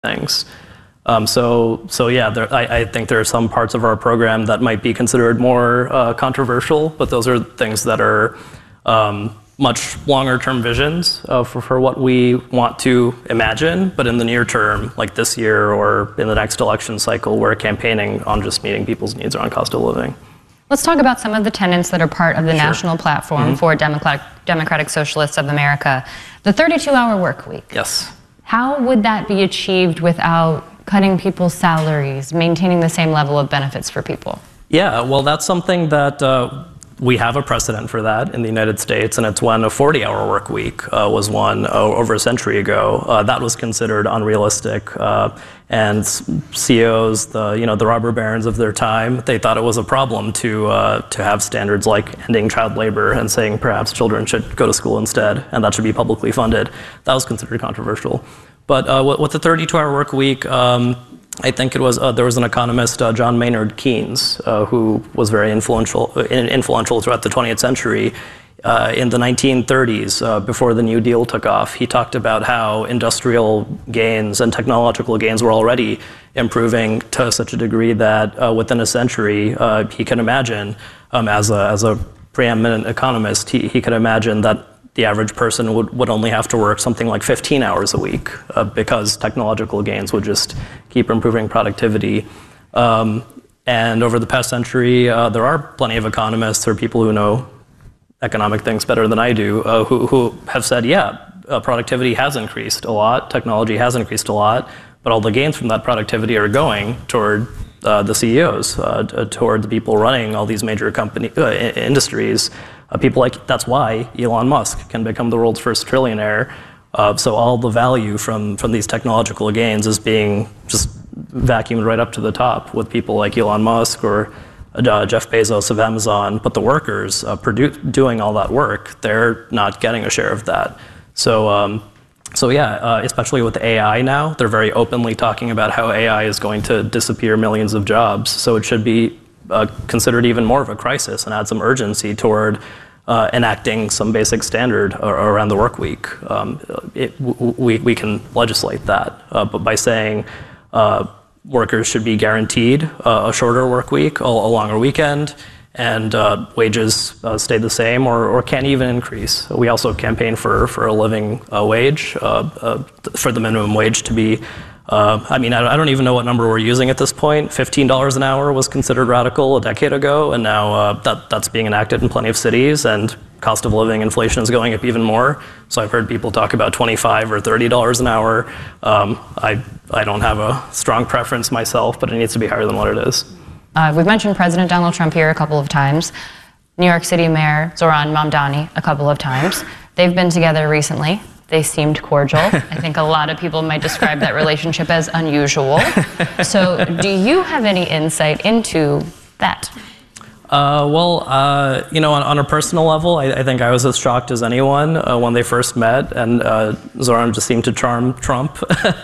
things. So yeah, I think there are some parts of our program that might be considered more controversial, but those are things that are much longer term visions for what we want to imagine. But in the near term, like this year or in the next election cycle, we're campaigning on just meeting people's needs around cost of living. Let's talk about some of the tenets that are part of the national platform for Democratic Socialists of America. The 32-hour work week. Yes. How would that be achieved without cutting people's salaries, maintaining the same level of benefits for people? Yeah, well, that's something that we have a precedent for that in the United States, and it's when a 40-hour work week was won over a century ago. That was considered unrealistic, and CEOs, the robber barons of their time, they thought it was a problem to have standards like ending child labor and saying perhaps children should go to school instead, and that should be publicly funded. That was considered controversial. But with the 32-hour work week, I think it was there was an economist, John Maynard Keynes, who was very influential throughout the 20th century. In the 1930s, before the New Deal took off, he talked about how industrial gains and technological gains were already improving to such a degree that within a century, he could imagine, as a preeminent economist, he could imagine that the average person would only have to work something like 15 hours a week because technological gains would just keep improving productivity. And over the past century, there are plenty of economists or people who know economic things better than I do who have said, yeah, productivity has increased a lot, technology has increased a lot, but all the gains from that productivity are going toward the CEOs, toward the people running all these major industries. People like, that's why Elon Musk can become the world's first trillionaire. So all the value from these technological gains is being just vacuumed right up to the top with people like Elon Musk or Jeff Bezos of Amazon. But the workers doing all that work, they're not getting a share of that. So yeah, especially with AI now, they're very openly talking about how AI is going to disappear millions of jobs. So it should be considered even more of a crisis and add some urgency toward enacting some basic standard around the work week. We can legislate that, but by saying workers should be guaranteed a shorter work week, a longer weekend, and wages stay the same or can't even increase. We also campaign for a living wage, for the minimum wage to be I don't even know what number we're using at this point. $15 an hour was considered radical a decade ago, and now that's being enacted in plenty of cities, and cost of living inflation is going up even more. So I've heard people talk about $25 or $30 an hour. I don't have a strong preference myself, but it needs to be higher than what it is. We've mentioned President Donald Trump here a couple of times. New York City Mayor Zohran Mamdani a couple of times. They've been together recently. They seemed cordial. I think a lot of people might describe that relationship as unusual. So do you have any insight into that? On a personal level, I think I was as shocked as anyone when they first met, and Zohran just seemed to charm Trump.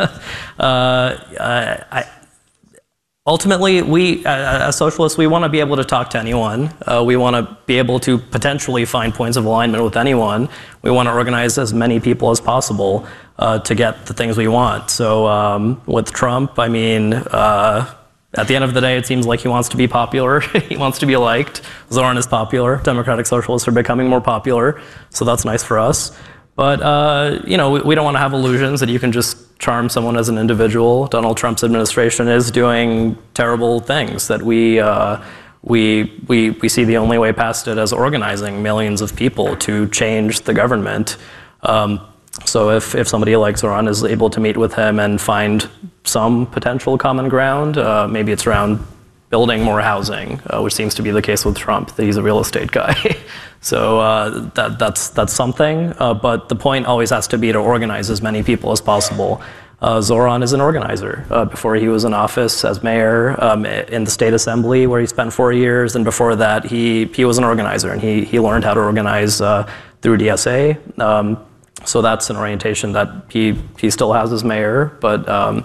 Ultimately, we, as socialists, we want to be able to talk to anyone. We want to be able to potentially find points of alignment with anyone. We want to organize as many people as possible to get the things we want. So with Trump, at the end of the day, it seems like he wants to be popular. He wants to be liked. Zohran is popular. Democratic Socialists are becoming more popular. So that's nice for us. But, we don't want to have illusions that you can just charm someone as an individual. Donald Trump's administration is doing terrible things that we see the only way past it as organizing millions of people to change the government. So if somebody like Zohran is able to meet with him and find some potential common ground, maybe it's around building more housing, which seems to be the case with Trump, that he's a real estate guy. So that's something, but the point always has to be to organize as many people as possible. Zohran is an organizer. Before he was in office as mayor in the state assembly, where he spent 4 years, and before that he was an organizer, and he learned how to organize through DSA. So that's an orientation that he still has as mayor, but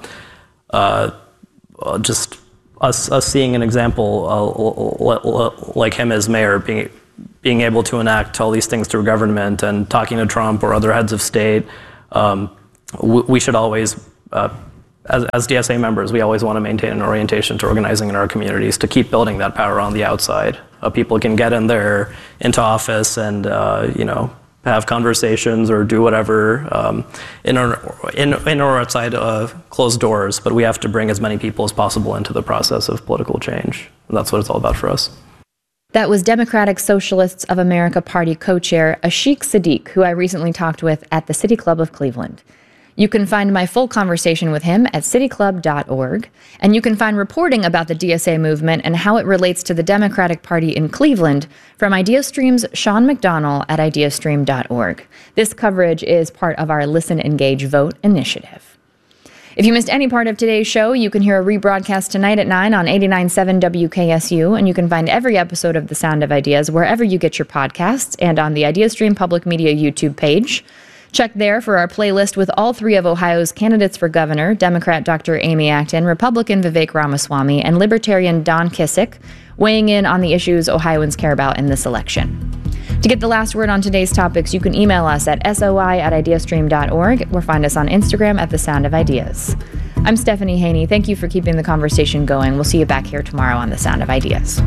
just us seeing an example like him as mayor, being able to enact all these things through government and talking to Trump or other heads of state, we should always as DSA members, we always want to maintain an orientation to organizing in our communities to keep building that power on the outside. People can get in there into office and have conversations or do whatever in or outside closed doors, but we have to bring as many people as possible into the process of political change. And that's what it's all about for us. That was Democratic Socialists of America Party co-chair Ashik Sadiq, who I recently talked with at the City Club of Cleveland. You can find my full conversation with him at cityclub.org, and you can find reporting about the DSA movement and how it relates to the Democratic Party in Cleveland from IdeaStream's Sean McDonnell at ideastream.org. This coverage is part of our Listen, Engage, Vote initiative. If you missed any part of today's show, you can hear a rebroadcast tonight at 9 on 89.7 WKSU, and you can find every episode of The Sound of Ideas wherever you get your podcasts and on the IdeaStream Public Media YouTube page. Check there for our playlist with all three of Ohio's candidates for governor, Democrat Dr. Amy Acton, Republican Vivek Ramaswamy, and Libertarian Don Kissick, weighing in on the issues Ohioans care about in this election. To get the last word on today's topics, you can email us at soi@ideastream.org or find us on Instagram at The Sound of Ideas. I'm Stephanie Haney. Thank you for keeping the conversation going. We'll see you back here tomorrow on The Sound of Ideas.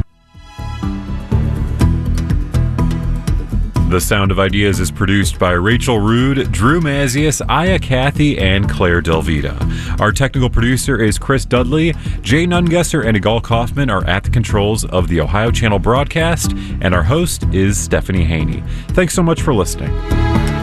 The Sound of Ideas is produced by Rachel Rood, Drew Mazius, Aya Cathy, and Claire Delvita. Our technical producer is Chris Dudley. Jay Nungesser and Igal Kaufman are at the controls of the Ohio Channel broadcast, and our host is Stephanie Haney. Thanks so much for listening.